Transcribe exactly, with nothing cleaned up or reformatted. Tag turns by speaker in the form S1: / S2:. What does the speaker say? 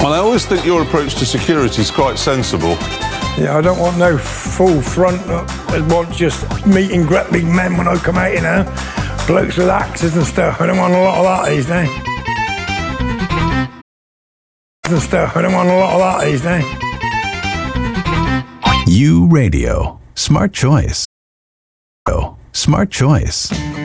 S1: Well, I always think your approach to security is quite sensible.
S2: Yeah, I don't want no full front. I want just meet and greet big men when I come out, you know. Blokes with axes and stuff. I don't want a lot of that these days. And stuff. I don't want a lot of that these days.
S3: U Radio. Smart choice. Oh, smart choice.